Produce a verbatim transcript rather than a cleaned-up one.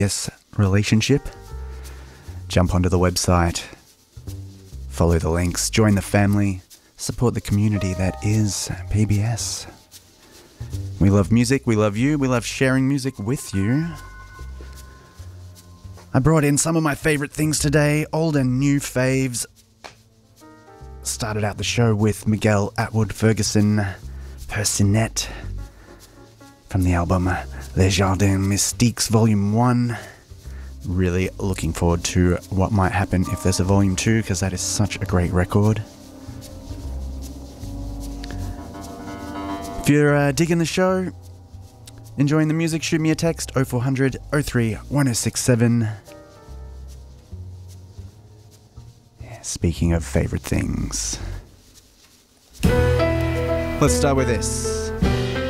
Yes, relationship. Jump onto the website, follow the links, join the family, support the community that is P B S. We love music, we love you, we love sharing music with you. I brought in some of my favourite things today, old and new faves. Started out the show with Miguel Atwood Ferguson, Persinet, from the album Les Jardins Mystiques Volume one. Really looking forward to what might happen if there's a Volume two, because that is such a great record. If you're uh, digging the show, enjoying the music, shoot me a text oh four hundred oh three one oh six seven. Yeah, speaking of favourite things, let's start with this.